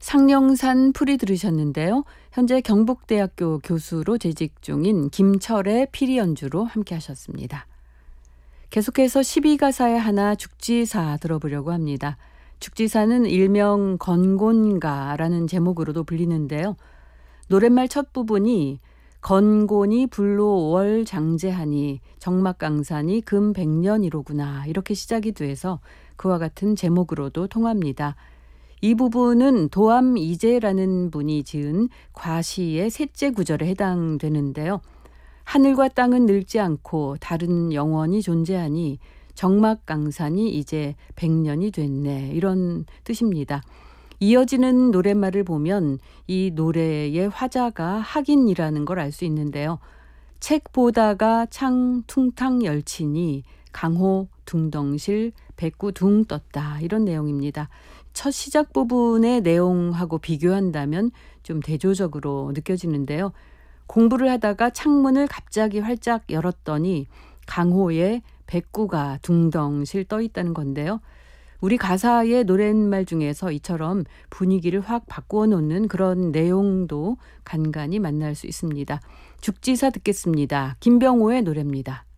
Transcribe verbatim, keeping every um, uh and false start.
상령산 풀이 들으셨는데요. 현재 경북대학교 교수로 재직 중인 김철의 피리 연주로 함께 하셨습니다. 계속해서 십이 가사의 하나 죽지사 들어보려고 합니다. 죽지사는 일명 건곤가라는 제목으로도 불리는데요. 노랫말 첫 부분이 건곤이 불로 월 장제하니 정막강산이 금 백년이로구나 이렇게 시작이 돼서 그와 같은 제목으로도 통합니다. 이 부분은 도암 이재라는 분이 지은 과시의 셋째 구절에 해당되는데요. 하늘과 땅은 늙지 않고 다른 영원이 존재하니 정막강산이 이제 백년이 됐네 이런 뜻입니다. 이어지는 노랫말을 보면 이 노래의 화자가 학인이라는 걸 알 수 있는데요. 책 보다가 창 퉁탕 열치니 강호 둥덩실 백구 둥 떴다 이런 내용입니다. 첫 시작 부분의 내용하고 비교한다면 좀 대조적으로 느껴지는데요. 공부를 하다가 창문을 갑자기 활짝 열었더니 강호에 백구가 둥덩실 떠 있다는 건데요. 우리 가사의 노랫말 중에서 이처럼 분위기를 확 바꾸어 놓는 그런 내용도 간간히 만날 수 있습니다. 죽지사 듣겠습니다. 김병호의 노래입니다.